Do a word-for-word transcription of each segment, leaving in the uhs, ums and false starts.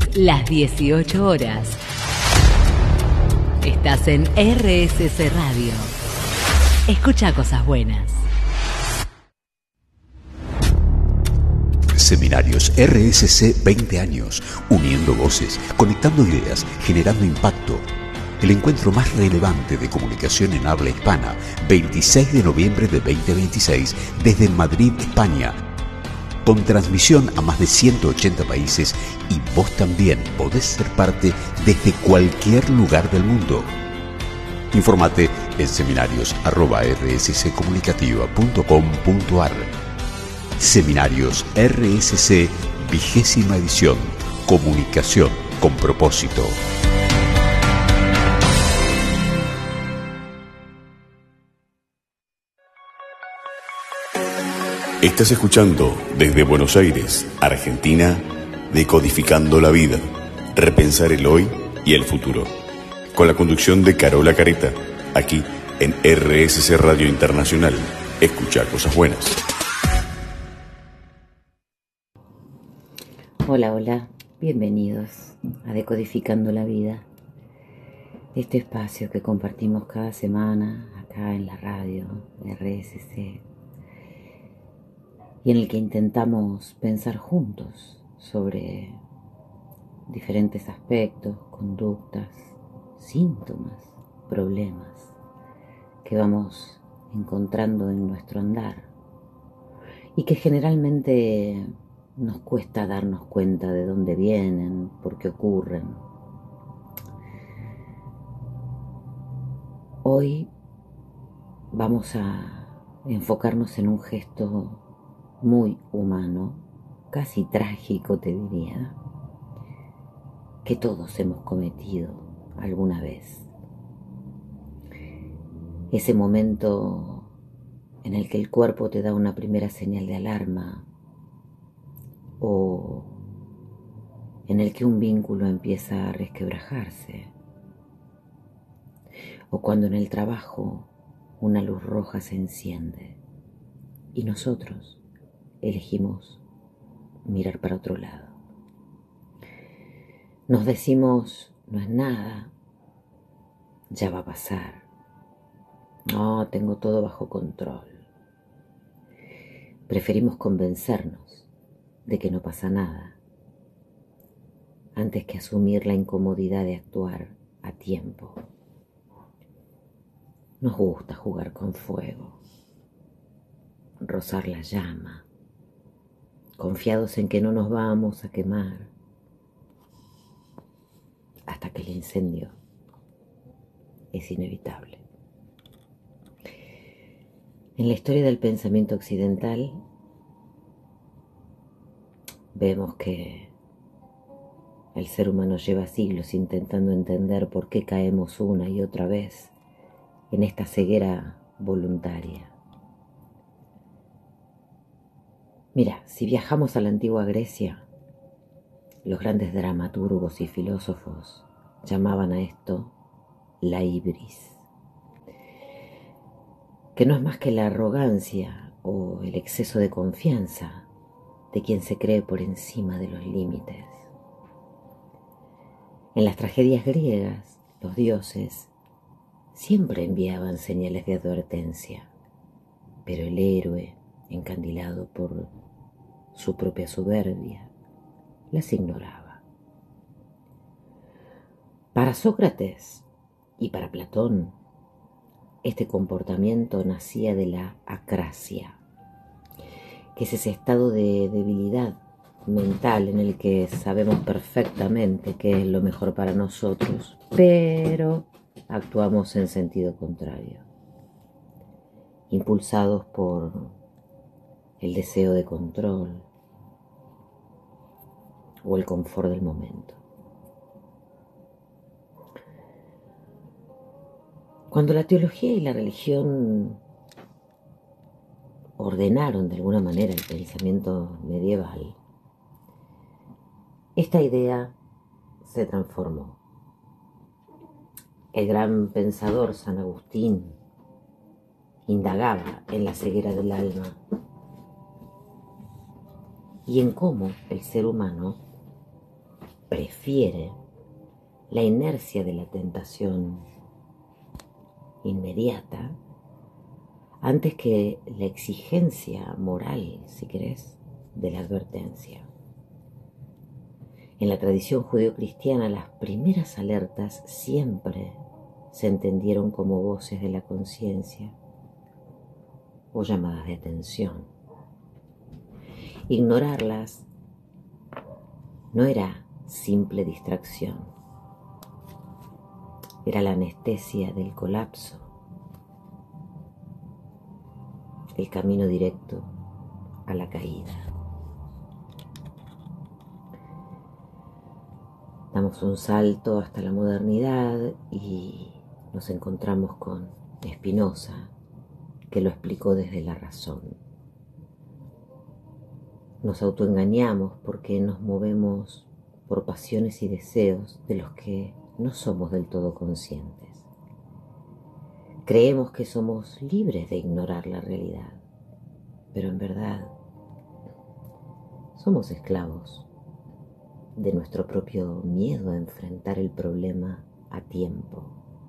Las dieciocho horas. Estás en R S C Radio. Escucha cosas buenas. Seminarios R S C veinte años, uniendo voces, conectando ideas, generando impacto. El encuentro más relevante de comunicación en habla hispana, veintiséis de noviembre de veinte veintiséis, desde Madrid, España. Con transmisión a más de ciento ochenta países, y vos también podés ser parte desde cualquier lugar del mundo. Informate en seminarios arroba r s c comunicativa punto com punto a r. Seminarios R S C, vigésima edición. Comunicación con propósito. Estás escuchando desde Buenos Aires, Argentina, Decodificando la Vida, repensar el hoy y el futuro. Con la conducción de Carola Careta, aquí en R S C Radio Internacional. Escucha cosas buenas. Hola, hola, bienvenidos a Decodificando la Vida, este espacio que compartimos cada semana acá en la radio de R S C y en el que intentamos pensar juntos sobre diferentes aspectos, conductas, síntomas, problemas que vamos encontrando en nuestro andar y que generalmente nos cuesta darnos cuenta de dónde vienen, por qué ocurren. Hoy vamos a enfocarnos en un gesto muy humano, casi trágico te diría, que todos hemos cometido alguna vez. Ese momento en el que el cuerpo te da una primera señal de alarma, o en el que un vínculo empieza a resquebrajarse, o cuando en el trabajo una luz roja se enciende y nosotros elegimos mirar para otro lado. Nos decimos, no es nada, ya va a pasar, no, tengo todo bajo control. Preferimos convencernos de que no pasa nada, antes que asumir la incomodidad de actuar a tiempo. Nos gusta jugar con fuego, rozar la llama, confiados en que no nos vamos a quemar, hasta que el incendio es inevitable. En la historia del pensamiento occidental, vemos que el ser humano lleva siglos intentando entender por qué caemos una y otra vez en esta ceguera voluntaria. Mira, si viajamos a la antigua Grecia, los grandes dramaturgos y filósofos llamaban a esto la ibris, que no es más que la arrogancia o el exceso de confianza de quien se cree por encima de los límites. En las tragedias griegas, los dioses siempre enviaban señales de advertencia, pero el héroe, encandilado por su propia soberbia, las ignoraba. Para Sócrates y para Platón, este comportamiento nacía de la acrasia, que es ese estado de debilidad mental en el que sabemos perfectamente qué es lo mejor para nosotros, pero actuamos en sentido contrario, impulsados por el deseo de control o el confort del momento. Cuando la teología y la religión ordenaron de alguna manera el pensamiento medieval, esta idea se transformó. El gran pensador San Agustín indagaba en la ceguera del alma y en cómo el ser humano prefiere la inercia de la tentación inmediata antes que la exigencia moral, si querés, de la advertencia. En la tradición judeocristiana, las primeras alertas siempre se entendieron como voces de la conciencia o llamadas de atención. Ignorarlas no era simple distracción, era la anestesia del colapso, el camino directo a la caída. Damos un salto hasta la modernidad y nos encontramos con Spinoza, que lo explicó desde la razón. Nos autoengañamos porque nos movemos por pasiones y deseos de los que no somos del todo conscientes. Creemos que somos libres de ignorar la realidad, pero en verdad somos esclavos de nuestro propio miedo a enfrentar el problema a tiempo.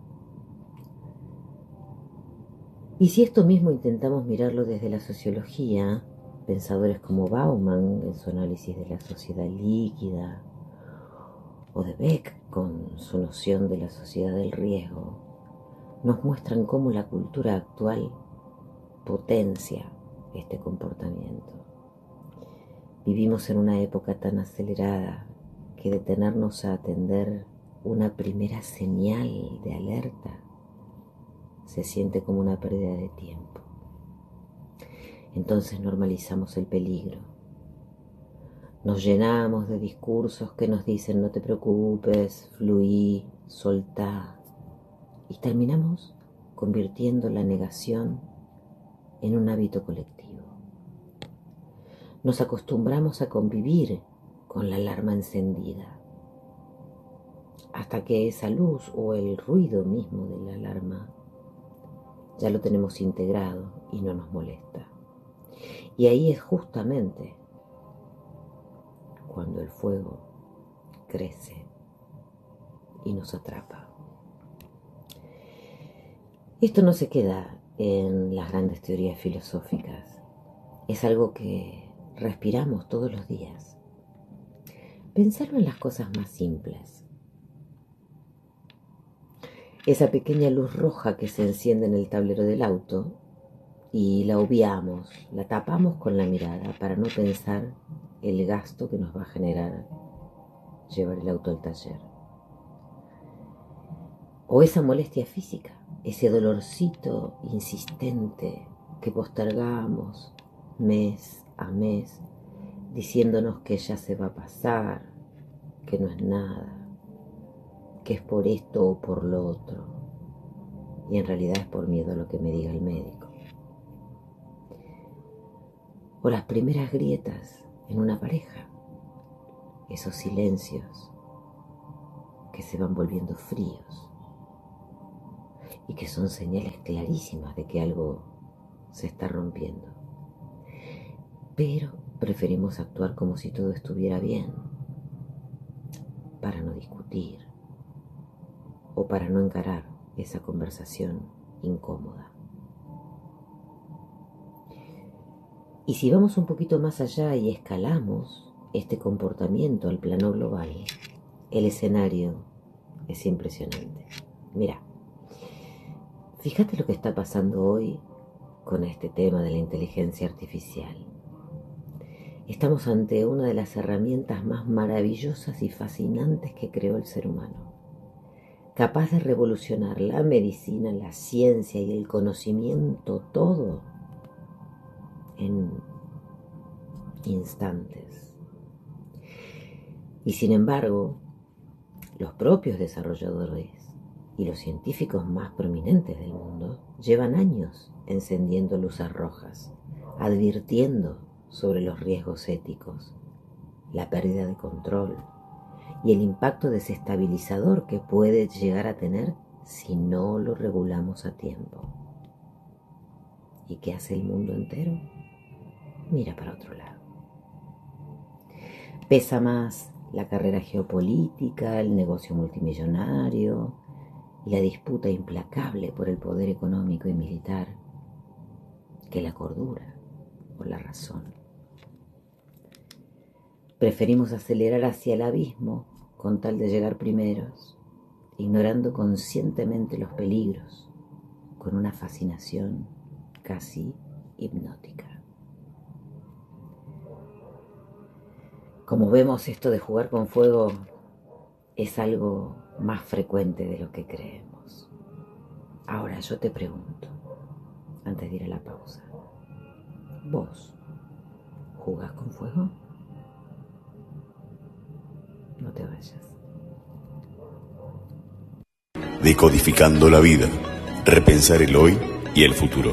Y si esto mismo intentamos mirarlo desde la sociología, pensadores como Bauman en su análisis de la sociedad líquida, o de Beck con su noción de la sociedad del riesgo, nos muestran cómo la cultura actual potencia este comportamiento. Vivimos en una época tan acelerada que detenernos a atender una primera señal de alerta se siente como una pérdida de tiempo. Entonces normalizamos el peligro. Nos llenamos de discursos que nos dicen no te preocupes, fluí, soltá. Y terminamos convirtiendo la negación en un hábito colectivo. Nos acostumbramos a convivir con la alarma encendida, hasta que esa luz o el ruido mismo de la alarma ya lo tenemos integrado y no nos molesta. Y ahí es justamente cuando el fuego crece y nos atrapa. Esto no se queda en las grandes teorías filosóficas, es algo que respiramos todos los días. Pensarlo en las cosas más simples. Esa pequeña luz roja que se enciende en el tablero del auto y la obviamos, la tapamos con la mirada para no pensar el gasto que nos va a generar llevar el auto al taller. O esa molestia física, ese dolorcito insistente que postergamos mes a mes, diciéndonos que ya se va a pasar, que no es nada, que es por esto o por lo otro, y en realidad es por miedo a lo que me diga el médico. O las primeras grietas en una pareja, esos silencios que se van volviendo fríos y que son señales clarísimas de que algo se está rompiendo. Pero preferimos actuar como si todo estuviera bien, para no discutir o para no encarar esa conversación incómoda. Y si vamos un poquito más allá y escalamos este comportamiento al plano global, el escenario es impresionante. Mira, fíjate lo que está pasando hoy con este tema de la inteligencia artificial. Estamos ante una de las herramientas más maravillosas y fascinantes que creó el ser humano, capaz de revolucionar la medicina, la ciencia y el conocimiento, todo en instantes. Y sin embargo, los propios desarrolladores y los científicos más prominentes del mundo llevan años encendiendo luces rojas, advirtiendo sobre los riesgos éticos, la pérdida de control y el impacto desestabilizador que puede llegar a tener si no lo regulamos a tiempo. ¿Y qué hace el mundo entero? Mira para otro lado. Pesa más la carrera geopolítica, el negocio multimillonario y la disputa implacable por el poder económico y militar que la cordura o la razón. Preferimos acelerar hacia el abismo con tal de llegar primeros, ignorando conscientemente los peligros, con una fascinación casi hipnótica. Como vemos, esto de jugar con fuego es algo más frecuente de lo que creemos. Ahora yo te pregunto, antes de ir a la pausa, ¿vos jugás con fuego? No te vayas. Decodificando la vida, repensar el hoy y el futuro.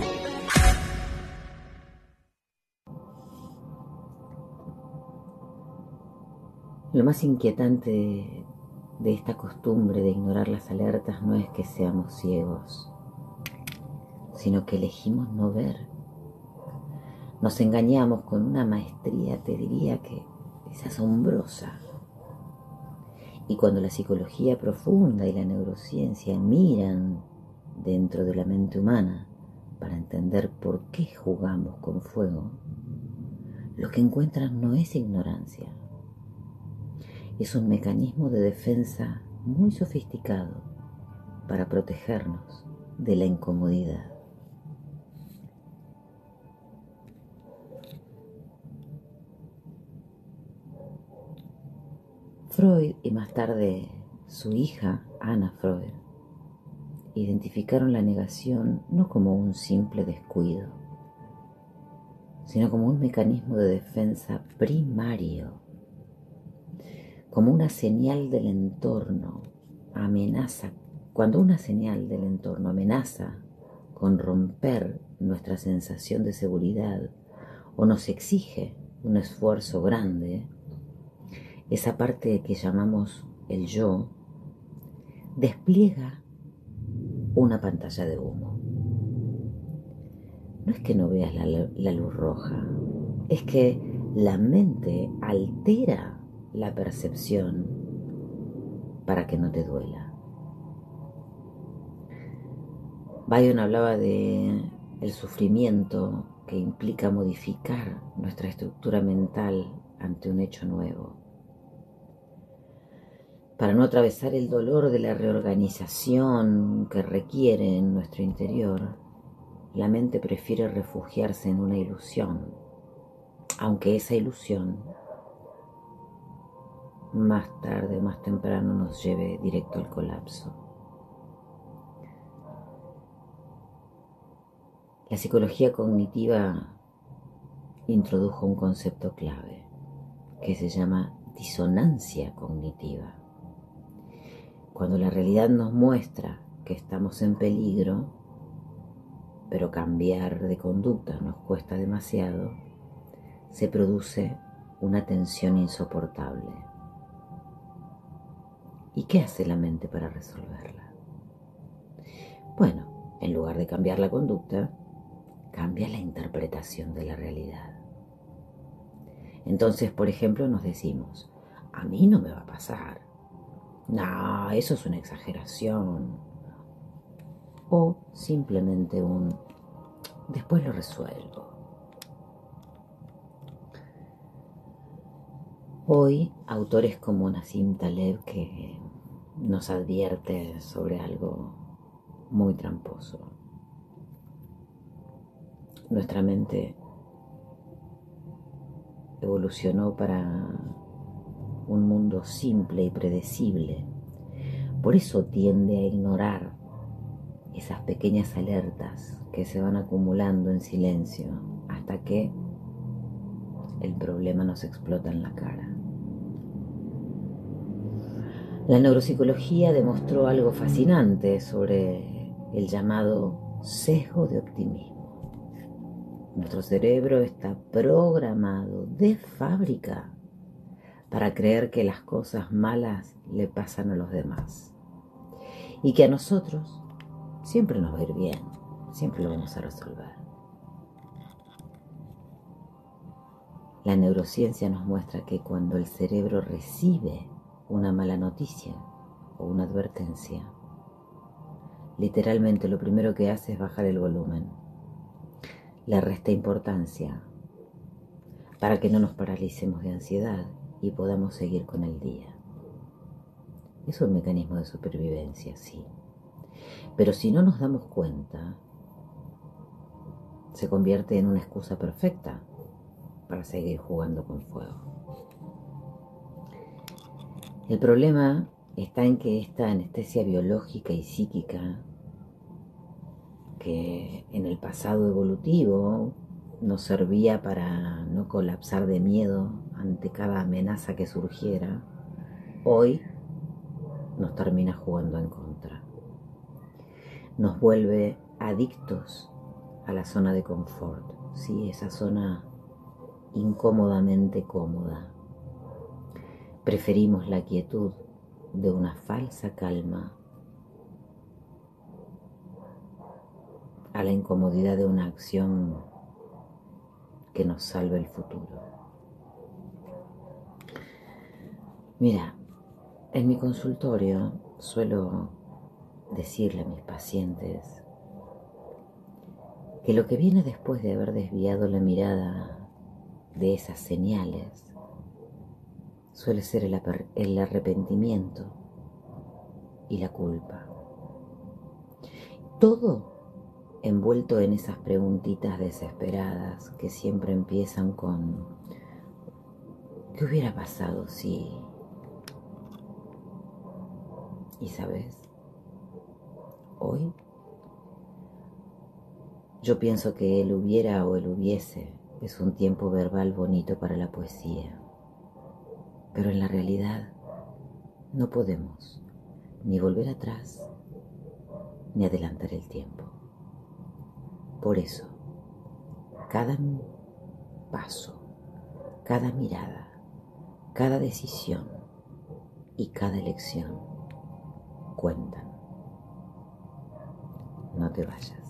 Lo más inquietante de esta costumbre de ignorar las alertas no es que seamos ciegos, sino que elegimos no ver. Nos engañamos con una maestría, te diría que es asombrosa. Y cuando la psicología profunda y la neurociencia miran dentro de la mente humana para entender por qué jugamos con fuego, lo que encuentran no es ignorancia. Es un mecanismo de defensa muy sofisticado para protegernos de la incomodidad. Freud y más tarde su hija, Anna Freud, identificaron la negación no como un simple descuido, sino como un mecanismo de defensa primario, como una señal del entorno amenaza, cuando una señal del entorno amenaza con romper nuestra sensación de seguridad o nos exige un esfuerzo grande, esa parte que llamamos el yo despliega una pantalla de humo. No es que no veas la, la luz roja, es que la mente altera la percepción para que no te duela. Bion hablaba de el sufrimiento que implica modificar nuestra estructura mental ante un hecho nuevo. Para no atravesar el dolor de la reorganización que requiere en nuestro interior, la mente prefiere refugiarse en una ilusión, aunque esa ilusión más tarde o más temprano nos lleve directo al colapso. La psicología cognitiva introdujo un concepto clave que se llama disonancia cognitiva. Cuando la realidad nos muestra que estamos en peligro, pero cambiar de conducta nos cuesta demasiado, se produce una tensión insoportable. ¿Y qué hace la mente para resolverla? Bueno, en lugar de cambiar la conducta, cambia la interpretación de la realidad. Entonces, por ejemplo, nos decimos, a mí no me va a pasar. No, eso es una exageración. O simplemente un, después lo resuelvo. Hoy, autores como Nassim Taleb que nos advierte sobre algo muy tramposo. Nuestra mente evolucionó para un mundo simple y predecible. Por eso tiende a ignorar esas pequeñas alertas que se van acumulando en silencio hasta que el problema nos explota en la cara. La neuropsicología demostró algo fascinante sobre el llamado sesgo de optimismo. Nuestro cerebro está programado de fábrica para creer que las cosas malas le pasan a los demás y que a nosotros siempre nos va a ir bien, siempre lo vamos a resolver. La neurociencia nos muestra que cuando el cerebro recibe una mala noticia o una advertencia, literalmente lo primero que hace es bajar el volumen. Le resta importancia para que no nos paralicemos de ansiedad y podamos seguir con el día. Es un mecanismo de supervivencia, sí. Pero si no nos damos cuenta, se convierte en una excusa perfecta para seguir jugando con fuego. El problema está en que esta anestesia biológica y psíquica, que en el pasado evolutivo nos servía para no colapsar de miedo ante cada amenaza que surgiera, hoy nos termina jugando en contra. Nos vuelve adictos a la zona de confort, sí, esa zona incómodamente cómoda. Preferimos la quietud de una falsa calma a la incomodidad de una acción que nos salve el futuro. Mira, en mi consultorio suelo decirle a mis pacientes que lo que viene después de haber desviado la mirada de esas señales suele ser el, el arrepentimiento y la culpa. Todo envuelto en esas preguntitas desesperadas que siempre empiezan con ¿qué hubiera pasado si? Y sabes, hoy yo pienso que el hubiera o el hubiese es un tiempo verbal bonito para la poesía, pero en la realidad no podemos ni volver atrás ni adelantar el tiempo. Por eso, cada paso, cada mirada, cada decisión y cada elección cuentan. No te vayas.